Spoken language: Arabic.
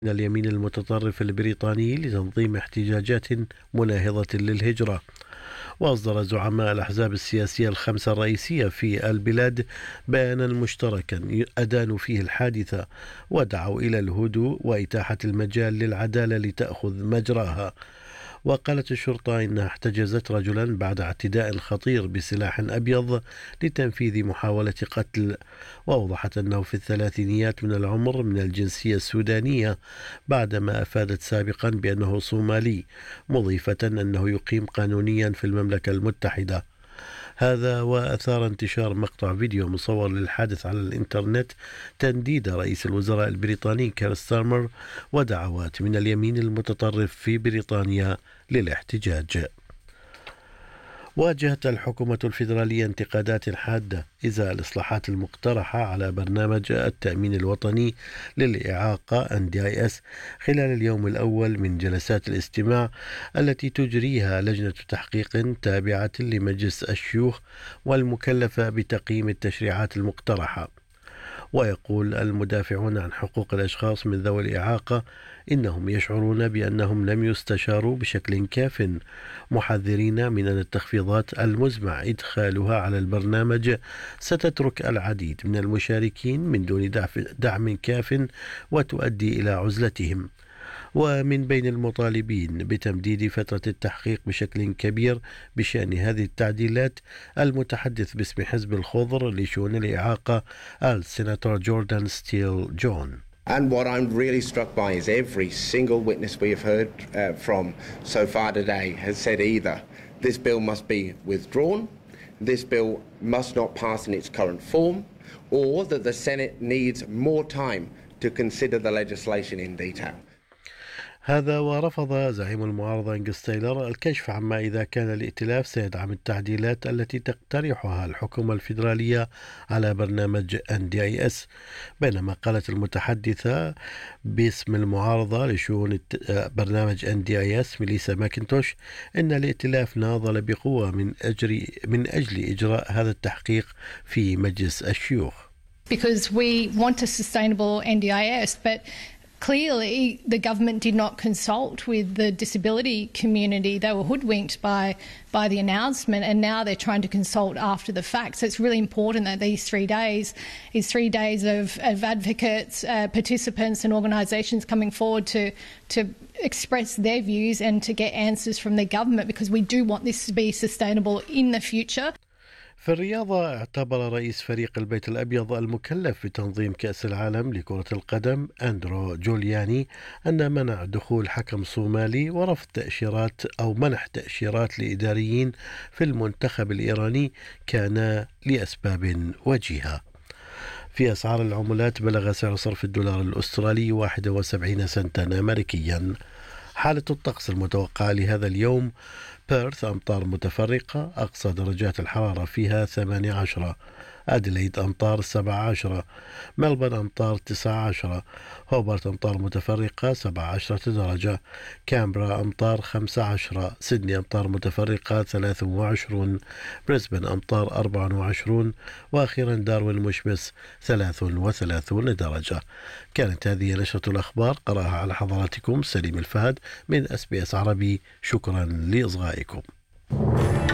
من اليمين المتطرف البريطاني لتنظيم احتجاجات مناهضة للهجرة. وأصدر زعماء الأحزاب السياسية الخمسة الرئيسية في البلاد بيانا مشتركا أدانوا فيه الحادثة، ودعوا إلى الهدوء وإتاحة المجال للعدالة لتأخذ مجراها. وقالت الشرطة إنها احتجزت رجلا بعد اعتداء خطير بسلاح أبيض لتنفيذ محاولة قتل، وأوضحت أنه في الثلاثينيات من العمر من الجنسية السودانية، بعدما أفادت سابقا بأنه صومالي، مضيفة أنه يقيم قانونيا في المملكة المتحدة. هذا وأثار انتشار مقطع فيديو مصور للحادث على الإنترنت تنديد رئيس الوزراء البريطاني كير ستارمر ودعوات من اليمين المتطرف في بريطانيا للاحتجاج. واجهت الحكومة الفيدرالية انتقادات حادة إزاء الإصلاحات المقترحة على برنامج التأمين الوطني للإعاقة NDIS خلال اليوم الأول من جلسات الاستماع التي تجريها لجنة تحقيق تابعة لمجلس الشيوخ والمكلفة بتقييم التشريعات المقترحة. ويقول المدافعون عن حقوق الأشخاص من ذوي الإعاقة إنهم يشعرون بأنهم لم يستشاروا بشكل كاف، محذرين من أن التخفيضات المزمع إدخالها على البرنامج ستترك العديد من المشاركين من دون دعم كاف وتؤدي إلى عزلتهم. ومن بين المطالبين بتمديد فترة التحقيق بشكل كبير بشأن هذه التعديلات المتحدث باسم حزب الخضر لشؤون الإعاقة السيناتور جوردان ستيل جون. And what I'm really struck by is every single witness we have heard from so far today has said either this bill must be withdrawn, this bill must not pass in its current form, or that the Senate needs more time to consider the legislation in detail. هذا ورفض زعيم المعارضة أنجس تايلر الكشف عما إذا كان الائتلاف سيدعم التعديلات التي تقترحها الحكومة الفيدرالية على برنامج NDIS، بينما قالت المتحدثة باسم المعارضة لشؤون برنامج NDIS ميليسا ماكنتوش إن الائتلاف ناضل بقوة من أجل إجراء هذا التحقيق في مجلس الشيوخ. Because we want a sustainable NDIS, but clearly, the government did not consult with the disability community. They were hoodwinked by the announcement, and now they're trying to consult after the fact. So it's really important that these 3 days is 3 days of advocates, participants and organisations coming forward to express their views and to get answers from the government, because we do want this to be sustainable in the future. في الرياضة، اعتبر رئيس فريق البيت الأبيض المكلف بتنظيم كأس العالم لكرة القدم أندرو جولياني أن منع دخول حكم صومالي ورفض تأشيرات أو منح تأشيرات لإداريين في المنتخب الإيراني كان لأسباب وجيهة. في أسعار العملات، بلغ سعر صرف الدولار الأسترالي 71 سنتا أمريكيا. حالة الطقس المتوقعة لهذا اليوم: بيرث أمطار متفرقة، أقصى درجات الحرارة فيها 18، أديلايد أمطار 17، ملبورن أمطار 19، هوبرت أمطار متفرقة 17 درجة، كامبرا أمطار 15، سيدني أمطار متفرقة 23، بريسبن أمطار 24، وأخيرا داروين مشمس 33 درجة. كانت هذه نشرة الأخبار، قرأها على حضراتكم سليم الفهد من SBS عربي. شكرا لإصغائكم.